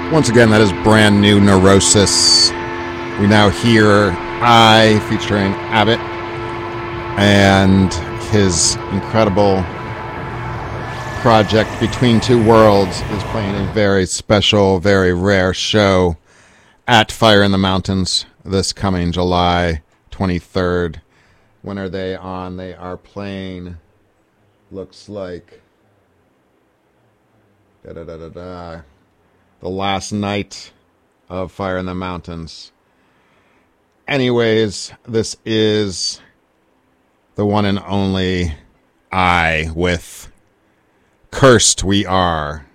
Once again, that is brand new Neurosis. We now hear I featuring Abbott and his incredible project Between Two Worlds is playing a very special, very rare show at Fire in the Mountains this coming July 23rd. When are they on? They are playing, looks like, the last night of Fire in the Mountains. Anyways, this is the one and only I with Cursed We Are.